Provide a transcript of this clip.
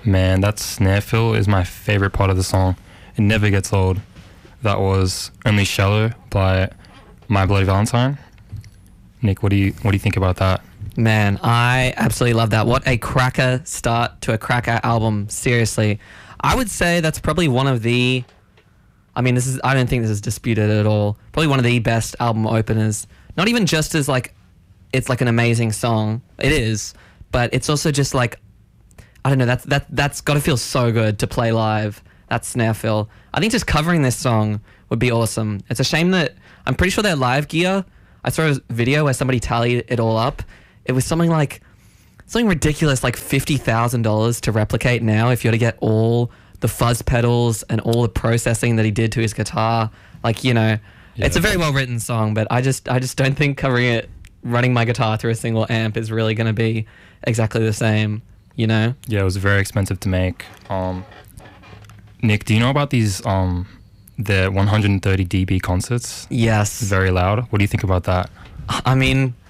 Man, that snare fill is my favorite part of the song. It never gets old. That was Only Shallow by My Bloody Valentine. Nick, what do you think about that? Man, I absolutely love that. What a cracker start to a cracker album. Seriously. I would say that's probably one of the... I don't think this is disputed at all. Probably one of the best album openers. Not even just as like... It's like an amazing song. It is. But it's also just like... I don't know. That's got to feel so good to play live. That snare fill. I think just covering this song would be awesome. It's a shame that... I'm pretty sure their live gear... I saw a video where somebody tallied it all up. It was something ridiculous, like $50,000 to replicate now if you were to get all the fuzz pedals and all the processing that he did to his guitar. Like, it's a very well written song, but I just don't think covering it, running my guitar through a single amp is really going to be exactly the same, Yeah, it was very expensive to make. Nick, do you know about these the 130 dB concerts? Yes. Very loud. What do you think about that? I mean,